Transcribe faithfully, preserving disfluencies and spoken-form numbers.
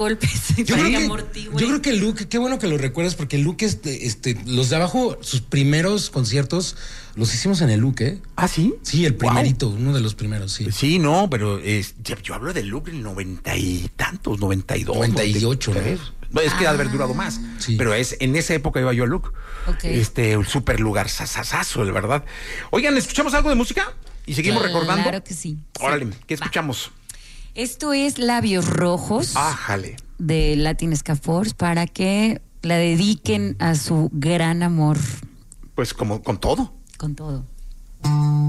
golpes. Yo creo, que, yo creo que Luke, qué bueno que lo recuerdas, porque Luke, este, este, los de abajo, sus primeros conciertos los hicimos en el Luke, ¿eh? ¿Ah, sí? Sí, el primerito, Wow. uno de los primeros, sí. Sí, no, pero es, yo hablo del Luke en noventa y tantos, noventa y dos. noventa y ocho, noventa y tres. ¿no? Es que ha de haber durado más, sí. Pero es en esa época iba yo a Luke. Okay. Este, un súper lugar sasasazo, de verdad. Oigan, ¿escuchamos algo de música? Y seguimos Claro recordando. Claro que sí. Órale, sí. ¿qué escuchamos? Va. Esto es Labios Rojos. Ájale. De Latin Ska Force, para que la dediquen a su gran amor. Pues como con todo. Con todo.